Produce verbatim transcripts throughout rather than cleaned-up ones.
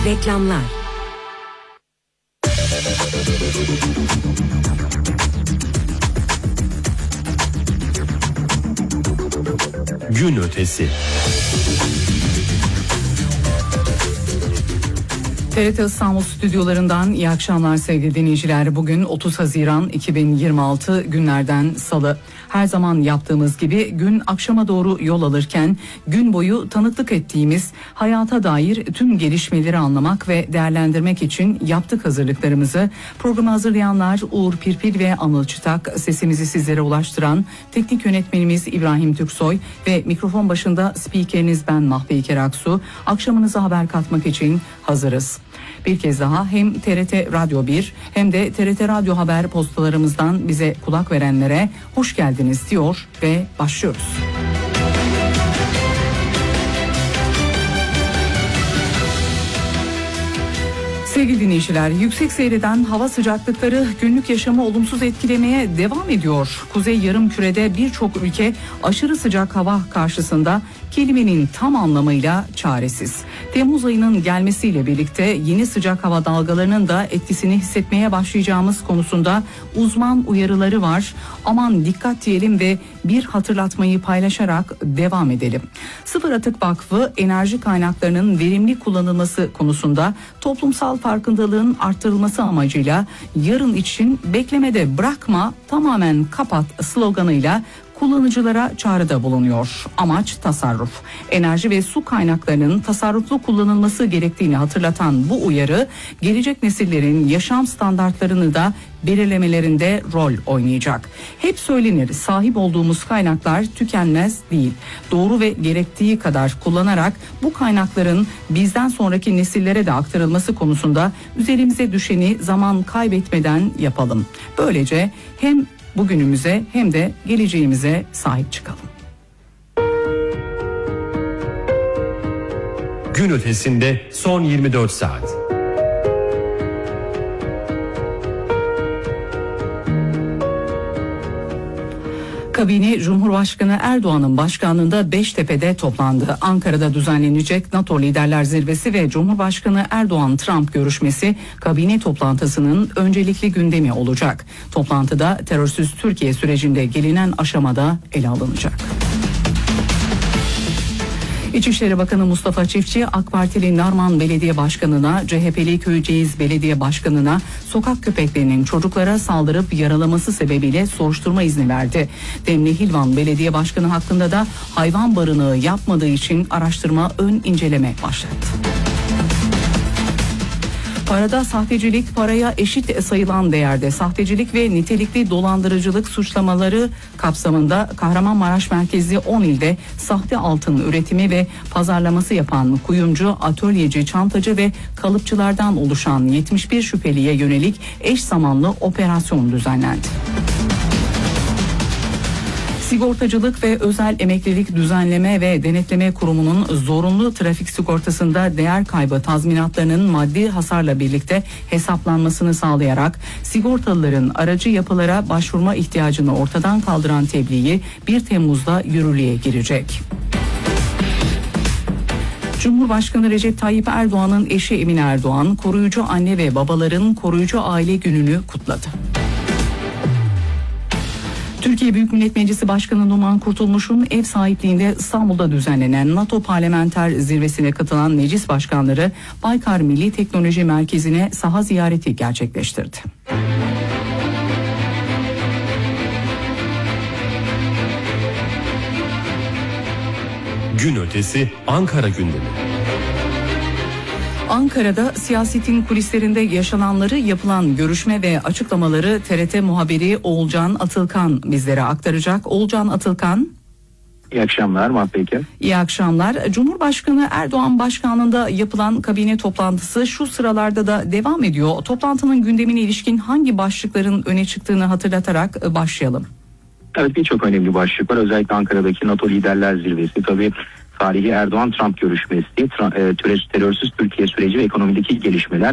Reklamlar. Gün ötesi. T R T İstanbul stüdyolarından iyi akşamlar sevgili dinleyiciler. Bugün otuz Haziran iki bin yirmi altı günlerden salı. Her zaman yaptığımız gibi gün akşama doğru yol alırken gün boyu tanıklık ettiğimiz hayata dair tüm gelişmeleri anlamak ve değerlendirmek için yaptık hazırlıklarımızı. Programı hazırlayanlar Uğur Pirpil ve Anıl Çıtak, sesimizi sizlere ulaştıran teknik yönetmenimiz İbrahim Türksoy ve mikrofon başında spikeriniz ben Mahve İker Aksu. Akşamınıza haber katmak için hazırız. Bir kez daha hem T R T Radyo bir hem de T R T Radyo Haber postalarımızdan bize kulak verenlere hoş geldiniz diyor ve başlıyoruz. Sevgili dinleyiciler, yüksek seyreden hava sıcaklıkları günlük yaşamı olumsuz etkilemeye devam ediyor. Kuzey Yarımküre'de birçok ülke aşırı sıcak hava karşısında kelimenin tam anlamıyla çaresiz. Temmuz ayının gelmesiyle birlikte yeni sıcak hava dalgalarının da etkisini hissetmeye başlayacağımız konusunda uzman uyarıları var. Aman dikkat diyelim ve bir hatırlatmayı paylaşarak devam edelim. Sıfır Atık Vakfı enerji kaynaklarının verimli kullanılması konusunda toplumsal farkındalığın arttırılması amacıyla yarın için beklemede bırakma, tamamen kapat sloganıyla kullanıcılara çağrıda bulunuyor. Amaç tasarruf. Enerji ve su kaynaklarının tasarruflu kullanılması gerektiğini hatırlatan bu uyarı, gelecek nesillerin yaşam standartlarını da belirlemelerinde rol oynayacak. Hep söylenir, sahip olduğumuz kaynaklar tükenmez değil. Doğru ve gerektiği kadar kullanarak bu kaynakların bizden sonraki nesillere de aktarılması konusunda üzerimize düşeni zaman kaybetmeden yapalım. Böylece hem bugünümüze hem de geleceğimize sahip çıkalım. Gün ötesinde son yirmi dört saat. Kabine Cumhurbaşkanı Erdoğan'ın başkanlığında Beştepe'de toplandı. Ankara'da düzenlenecek NATO Liderler Zirvesi ve Cumhurbaşkanı Erdoğan-Trump görüşmesi kabine toplantısının öncelikli gündemi olacak. Toplantıda terörsüz Türkiye sürecinde gelinen aşamada ele alınacak. İçişleri Bakanı Mustafa Çiftçi, AK Partili Narman Belediye Başkanı'na, C H P'li Köyceğiz Belediye Başkanı'na sokak köpeklerinin çocuklara saldırıp yaralaması sebebiyle soruşturma izni verdi. Demli Hilvan Belediye Başkanı hakkında da hayvan barınağı yapmadığı için araştırma ön inceleme başlattı. Parada sahtecilik, paraya eşit sayılan değerde sahtecilik ve nitelikli dolandırıcılık suçlamaları kapsamında Kahramanmaraş merkezli on ilde sahte altın üretimi ve pazarlaması yapan kuyumcu, atölyeci, çantacı ve kalıpçılardan oluşan yetmiş bir şüpheliye yönelik eş zamanlı operasyon düzenlendi. Sigortacılık ve Özel Emeklilik Düzenleme ve Denetleme Kurumu'nun zorunlu trafik sigortasında değer kaybı tazminatlarının maddi hasarla birlikte hesaplanmasını sağlayarak sigortalıların aracı yapılara başvurma ihtiyacını ortadan kaldıran tebliği bir Temmuz'da yürürlüğe girecek. Cumhurbaşkanı Recep Tayyip Erdoğan'ın eşi Emine Erdoğan, koruyucu anne ve babaların koruyucu aile gününü kutladı. Türkiye Büyük Millet Meclisi Başkanı Numan Kurtulmuş'un ev sahipliğinde İstanbul'da düzenlenen NATO Parlamenter Zirvesi'ne katılan meclis başkanları Baykar Milli Teknoloji Merkezi'ne saha ziyareti gerçekleştirdi. Gün ötesi Ankara gündemi. Ankara'da siyasetin kulislerinde yaşananları, yapılan görüşme ve açıklamaları T R T muhabiri Oğulcan Atılkan bizlere aktaracak. Oğulcan Atılkan. İyi akşamlar Mahve İker. İyi akşamlar. Cumhurbaşkanı Erdoğan başkanlığında yapılan kabine toplantısı şu sıralarda da devam ediyor. Toplantının gündemine ilişkin hangi başlıkların öne çıktığını hatırlatarak başlayalım. Evet, birçok önemli başlık var. Özellikle Ankara'daki NATO Liderler Zirvesi, tabii tarihi Erdoğan-Trump görüşmesi, terörsüz Türkiye süreci ve ekonomideki gelişmeler.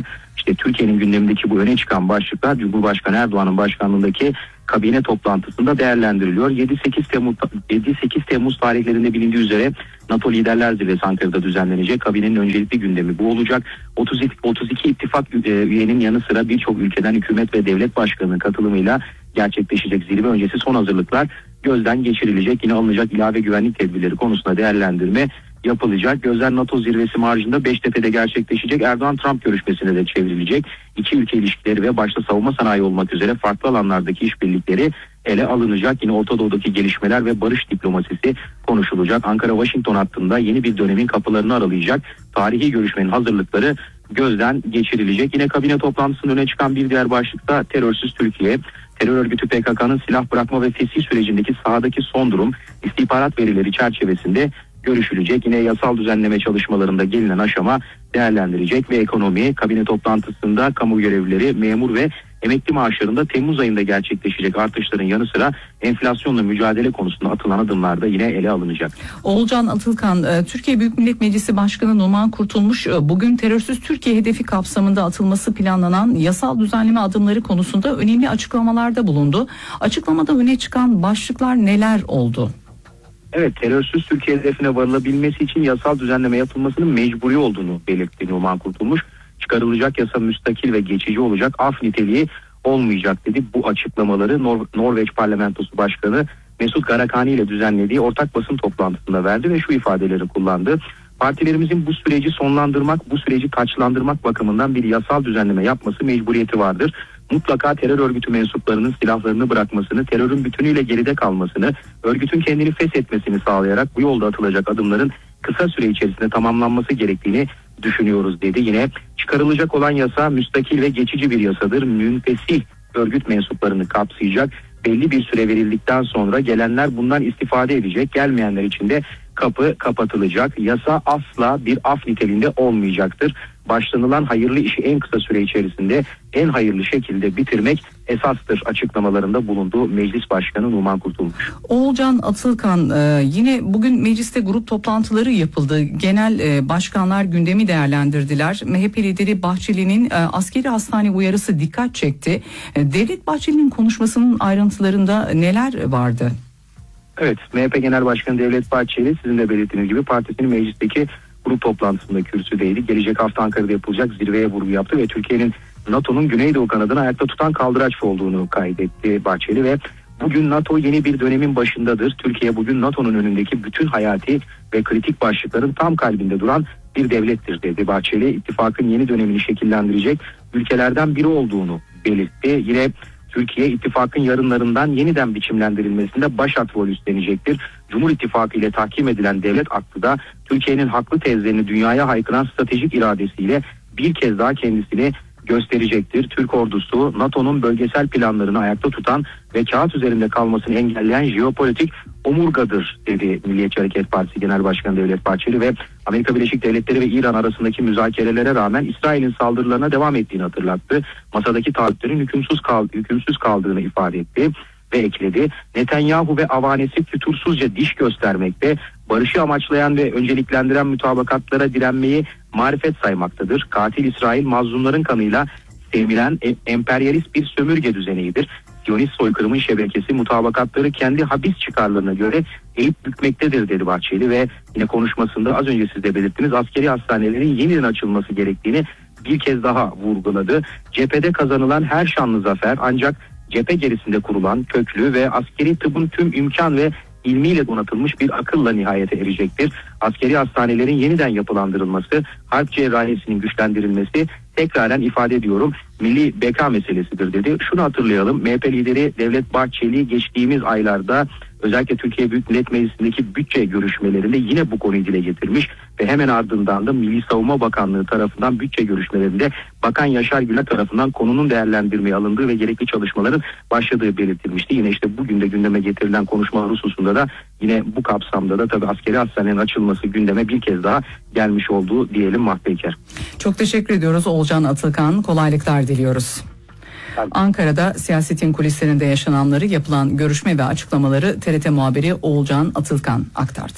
İşte Türkiye'nin gündemindeki bu öne çıkan başlıklar Cumhurbaşkanı Erdoğan'ın başkanlığındaki kabine toplantısında değerlendiriliyor. yedi sekiz Temmuz yedi sekiz Temmuz tarihlerinde bilindiği üzere NATO Liderler Zirvesi Ankara'da düzenlenecek. Kabinenin öncelikli gündemi bu olacak. otuz iki ittifak üyenin yanı sıra birçok ülkeden hükümet ve devlet başkanının katılımıyla gerçekleşecek zirve öncesi son hazırlıklar gözden geçirilecek. Yine alınacak ilave güvenlik tedbirleri konusunda değerlendirme yapılacak. Gözler NATO zirvesi marjında Beştepe'de gerçekleşecek Erdoğan-Trump görüşmesine de çevrilecek. İki ülke ilişkileri ve başta savunma sanayi olmak üzere farklı alanlardaki işbirlikleri ele alınacak. Yine Orta Doğu'daki gelişmeler ve barış diplomasisi konuşulacak. Ankara-Washington hattında yeni bir dönemin kapılarını aralayacak tarihi görüşmenin hazırlıkları gözden geçirilecek. Yine kabine toplantısının öne çıkan bir diğer başlıkta terörsüz Türkiye. Terör örgütü P K K'nın silah bırakma ve fesih sürecindeki sahadaki son durum istihbarat verileri çerçevesinde görüşülecek. Yine yasal düzenleme çalışmalarında gelinen aşama değerlendirecek ve ekonomi kabine toplantısında kamu görevlileri, memur ve emekli maaşlarında Temmuz ayında gerçekleşecek artışların yanı sıra enflasyonla mücadele konusunda atılan adımlar da yine ele alınacak. Oğulcan Atılkan, Türkiye Büyük Millet Meclisi Başkanı Numan Kurtulmuş bugün terörsüz Türkiye hedefi kapsamında atılması planlanan yasal düzenleme adımları konusunda önemli açıklamalarda bulundu. Açıklamada öne çıkan başlıklar neler oldu? Evet, terörsüz Türkiye hedefine varılabilmesi için yasal düzenleme yapılmasının mecburi olduğunu belirtti Numan Kurtulmuş. Çıkarılacak yasa müstakil ve geçici olacak, af niteliği olmayacak dedi. Bu açıklamaları Nor- Norveç Parlamentosu Başkanı Mesut Garakani ile düzenlediği ortak basın toplantısında verdi ve şu ifadeleri kullandı. Partilerimizin bu süreci sonlandırmak, bu süreci taçlandırmak bakımından bir yasal düzenleme yapması mecburiyeti vardır. Mutlaka terör örgütü mensuplarının silahlarını bırakmasını, terörün bütünüyle geride kalmasını, örgütün kendini feshetmesini sağlayarak bu yolda atılacak adımların kısa süre içerisinde tamamlanması gerektiğini düşünüyoruz dedi. Yine çıkarılacak olan yasa müstakil ve geçici bir yasadır. Münfesih örgüt mensuplarını kapsayacak. Belli bir süre verildikten sonra gelenler bundan istifade edecek. Gelmeyenler için de kapı kapatılacak. Yasa asla bir af niteliğinde olmayacaktır. Başlanılan hayırlı işi en kısa süre içerisinde en hayırlı şekilde bitirmek esastır açıklamalarında bulunduğu Meclis Başkanı Numan Kurtulmuş. Oğulcan Atılkan, yine bugün mecliste grup toplantıları yapıldı. Genel başkanlar gündemi değerlendirdiler. M H P lideri Bahçeli'nin askeri hastane uyarısı dikkat çekti. Devlet Bahçeli'nin konuşmasının ayrıntılarında neler vardı? Evet, M H P Genel Başkanı Devlet Bahçeli sizin de belirttiğiniz gibi partisinin meclisteki grup toplantısında kürsüdeydi. Gelecek hafta Ankara'da yapılacak zirveye vurgu yaptı ve Türkiye'nin NATO'nun Güneydoğu kanadını ayakta tutan kaldıraç olduğunu kaydetti Bahçeli ve bugün NATO yeni bir dönemin başındadır. Türkiye bugün NATO'nun önündeki bütün hayati ve kritik başlıkların tam kalbinde duran bir devlettir dedi Bahçeli. İttifakın yeni dönemini şekillendirecek ülkelerden biri olduğunu belirtti. Yine Türkiye ittifakın yarınlarından yeniden biçimlendirilmesinde başat rol üstlenecektir. Cumhur İttifakı ile tahkim edilen devlet aklı da Türkiye'nin haklı tezlerini dünyaya haykıran stratejik iradesiyle bir kez daha kendisini gösterecektir. Türk ordusu NATO'nun bölgesel planlarını ayakta tutan ve kağıt üzerinde kalmasını engelleyen jeopolitik omurgadır dedi Milliyetçi Hareket Partisi Genel Başkanı Devlet Bahçeli ve Amerika Birleşik Devletleri ve İran arasındaki müzakerelere rağmen İsrail'in saldırılarına devam ettiğini hatırlattı. Masadaki taahhütlerin hükümsüz, kal- hükümsüz kaldığını ifade etti ve ekledi. Netanyahu ve avanesi fütursuzca diş göstermekte, barışı amaçlayan ve önceliklendiren mutabakatlara direnmeyi marifet saymaktadır. Katil İsrail mazlumların kanıyla sevilen emperyalist bir sömürge düzenidir. Siyonist soykırımın şebekesi mutabakatları kendi habis çıkarlarına göre eğip bükmektedir dedi Bahçeli ve yine konuşmasında az önce siz de belirttiniz askeri hastanelerin yeniden açılması gerektiğini bir kez daha vurguladı. Cephede kazanılan her şanlı zafer ancak cephe gerisinde kurulan köklü ve askeri tıbbın tüm imkan ve ilmiyle donatılmış bir akılla nihayete erecektir. Askeri hastanelerin yeniden yapılandırılması, harp cerrahisinin güçlendirilmesi tekraren ifade ediyorum milli beka meselesidir dedi. Şunu hatırlayalım, M H P lideri Devlet Bahçeli geçtiğimiz aylarda özellikle Türkiye Büyük Millet Meclisi'ndeki bütçe görüşmelerinde yine bu konuyu dile getirmiş ve hemen ardından da Milli Savunma Bakanlığı tarafından bütçe görüşmelerinde Bakan Yaşar Güler tarafından konunun değerlendirmeye alındığı ve gerekli çalışmaların başladığı belirtilmişti. Yine işte bugün de gündeme getirilen konuşmalar hususunda da yine bu kapsamda da tabii askeri hastanenin açılması gündeme bir kez daha gelmiş olduğu diyelim Mahpeyker. Çok teşekkür ediyoruz Oğulcan Atılkan. Kolaylıklar diliyoruz. Tabii. Ankara'da siyasetin kulislerinde yaşananları, yapılan görüşme ve açıklamaları T R T muhabiri Oğulcan Atılkan aktardı.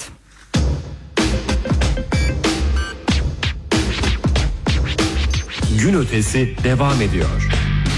Gün ötesi devam ediyor.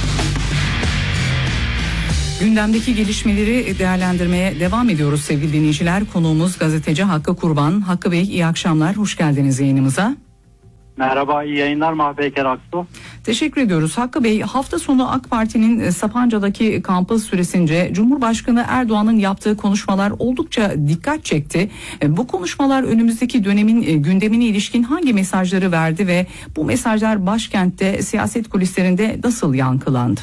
Gündemdeki gelişmeleri değerlendirmeye devam ediyoruz sevgili dinleyiciler. Konuğumuz gazeteci Hakkı Kurban. Hakkı Bey, iyi akşamlar, hoş geldiniz yayınımıza. Merhaba, iyi yayınlar Mahpeker Aksu. Teşekkür ediyoruz. Hakkı Bey, hafta sonu AK Parti'nin Sapanca'daki kampı süresince Cumhurbaşkanı Erdoğan'ın yaptığı konuşmalar oldukça dikkat çekti. Bu konuşmalar önümüzdeki dönemin gündemine ilişkin hangi mesajları verdi ve bu mesajlar başkentte, siyaset kulislerinde nasıl yankılandı?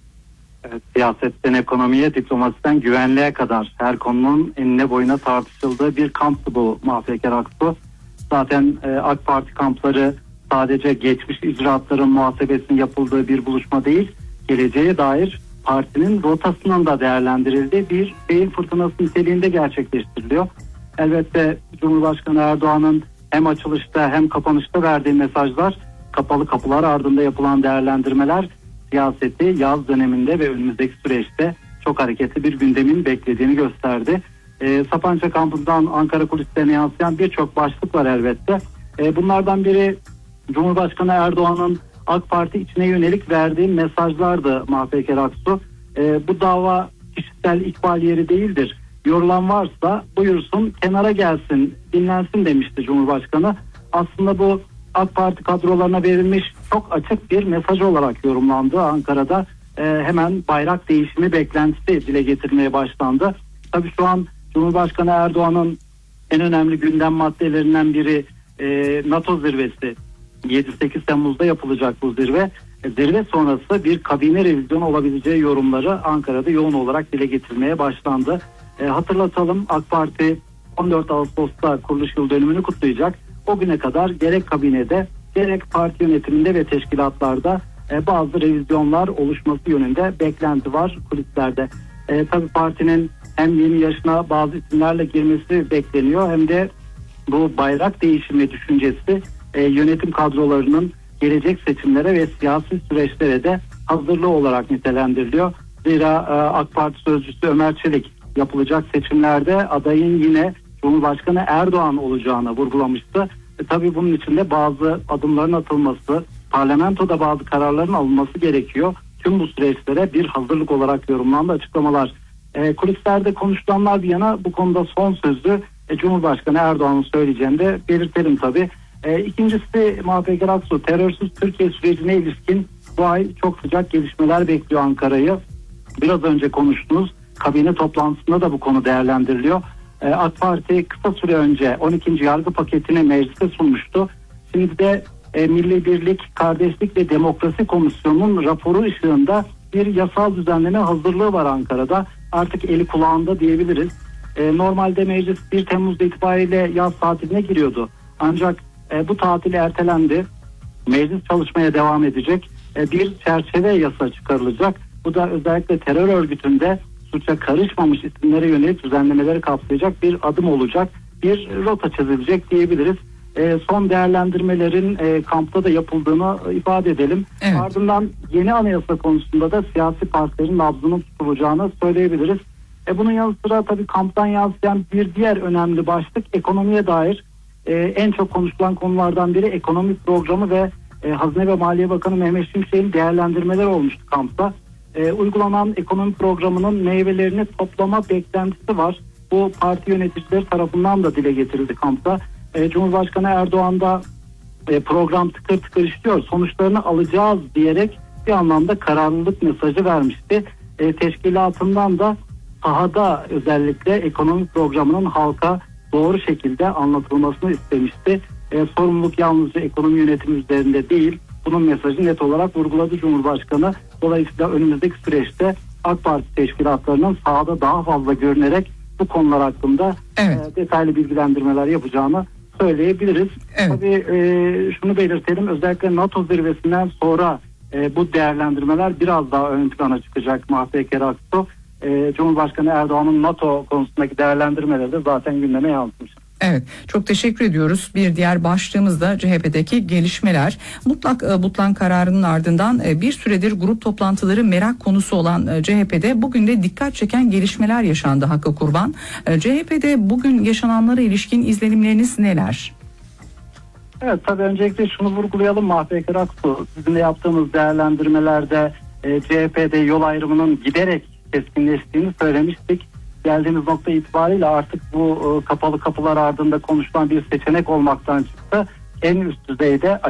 Evet, siyasetten ekonomiye, diplomasiden güvenliğe kadar her konunun enine boyuna tartışıldığı bir kamptı bu Mahpeker Aksu. Zaten e, AK Parti kampları sadece geçmiş icraatların muhasebesinin yapıldığı bir buluşma değil, geleceğe dair partinin rotasının da değerlendirildiği bir beyin fırtınası niteliğinde gerçekleştiriliyor. Elbette Cumhurbaşkanı Erdoğan'ın hem açılışta hem kapanışta verdiği mesajlar, kapalı kapılar ardında yapılan değerlendirmeler siyaseti yaz döneminde ve önümüzdeki süreçte çok hareketli bir gündemin beklediğini gösterdi. E, Sapanca kampından Ankara kulislerine yansıyan birçok başlık var elbette. E, bunlardan biri Cumhurbaşkanı Erdoğan'ın AK Parti içine yönelik verdiği mesajlardı Mahpeker Aksu. E, bu dava kişisel ikbal yeri değildir. Yorulan varsa buyursun, kenara gelsin, dinlensin demişti Cumhurbaşkanı. Aslında bu AK Parti kadrolarına verilmiş çok açık bir mesaj olarak yorumlandı Ankara'da. E, hemen bayrak değişimi beklentisi dile getirmeye başlandı. Tabii şu an Cumhurbaşkanı Erdoğan'ın en önemli gündem maddelerinden biri e, NATO zirvesi. yedi sekiz Temmuz'da yapılacak bu zirve. E, zirve sonrası bir kabine revizyonu olabileceği yorumları Ankara'da yoğun olarak dile getirmeye başlandı. E, hatırlatalım, AK Parti on dört Ağustos'ta kuruluş yıl dönümünü kutlayacak. O güne kadar gerek kabinede gerek parti yönetiminde ve teşkilatlarda e, bazı revizyonlar oluşması yönünde beklenti var kulislerde. E, tabii partinin hem yeni yaşına bazı isimlerle girmesi bekleniyor, hem de bu bayrak değişimi düşüncesi e, yönetim kadrolarının gelecek seçimlere ve siyasi süreçlere de hazırlığı olarak nitelendiriliyor. Zira e, AK Parti sözcüsü Ömer Çelik yapılacak seçimlerde adayın yine Cumhurbaşkanı Erdoğan olacağını vurgulamıştı. E, tabii bunun için de bazı adımların atılması, parlamentoda bazı kararların alınması gerekiyor. Tüm bu süreçlere bir hazırlık olarak yorumlandı açıklamalar. E, kulislerde konuşulanlar bir yana, bu konuda son sözü e, Cumhurbaşkanı Erdoğan'ın söyleyeceğini de belirtelim tabii. E, ikincisi Mahpeker Aksu, terörsüz Türkiye sürecine ilişkin bu ay çok sıcak gelişmeler bekliyor Ankara'yı. Biraz önce konuştunuz, kabine toplantısında da bu konu değerlendiriliyor. E, AK Parti kısa süre önce on ikinci yargı paketini meclise sunmuştu. Şimdi de e, Milli Birlik, Kardeşlik ve Demokrasi Komisyonu'nun raporu ışığında bir yasal düzenleme hazırlığı var Ankara'da. Artık eli kulağında diyebiliriz. E, normalde meclis bir Temmuz itibariyle yaz tatiline giriyordu. Ancak e, bu tatil ertelendi. Meclis çalışmaya devam edecek. E, bir çerçeve yasa çıkarılacak. Bu da özellikle terör örgütünde suça karışmamış isimlere yönelik düzenlemeleri kapsayacak bir adım olacak. Bir rota çizilecek diyebiliriz. E, son değerlendirmelerin e, kampta da yapıldığını e, ifade edelim. Evet. Ardından yeni anayasa konusunda da siyasi partilerin nabzının tutulacağını söyleyebiliriz. E, bunun yanı sıra tabii kamptan yansıyan bir diğer önemli başlık ekonomiye dair. E, en çok konuşulan konulardan biri ekonomi programı ve e, Hazine ve Maliye Bakanı Mehmet Şimşek'in değerlendirmeleri olmuştu kampta. E, uygulanan ekonomi programının meyvelerini toplama beklentisi var. Bu parti yöneticileri tarafından da dile getirildi kampta. E, Cumhurbaşkanı Erdoğan da e, program tıkır tıkır işliyor, sonuçlarını alacağız diyerek bir anlamda kararlılık mesajı vermişti. E, teşkilatından da sahada özellikle ekonomi programının halka doğru şekilde anlatılmasını istemişti. E, sorumluluk yalnızca ekonomi yönetimi üzerinde değil, bunun mesajı net olarak vurguladı Cumhurbaşkanı. Dolayısıyla önümüzdeki süreçte AK Parti teşkilatlarının sahada daha fazla görünerek bu konular hakkında evet. e, detaylı bilgilendirmeler yapacağını söyleyebiliriz. Evet. Tabii e, şunu belirtelim, özellikle NATO zirvesinden sonra e, bu değerlendirmeler biraz daha ön plana çıkacak Mahpeker Aksu. E, Cumhurbaşkanı Erdoğan'ın NATO konusundaki değerlendirmeleri de zaten gündeme yansımış. Evet, çok teşekkür ediyoruz. Bir diğer başlığımız da C H P'deki gelişmeler. Mutlak butlan kararının ardından bir süredir grup toplantıları merak konusu olan C H P'de bugün de dikkat çeken gelişmeler yaşandı Hakkı Kurban. C H P'de bugün yaşananlara ilişkin izlenimleriniz neler? Evet, tabii öncelikle şunu vurgulayalım Mahpeker Aksu. Sizinle yaptığımız değerlendirmelerde e, C H P'de yol ayrımının giderek keskinleştiğini söylemiştik. Geldiğimiz nokta itibariyle artık bu e, kapalı kapılar ardında konuşulan bir seçenek olmaktan çıktı. En üst düzeyde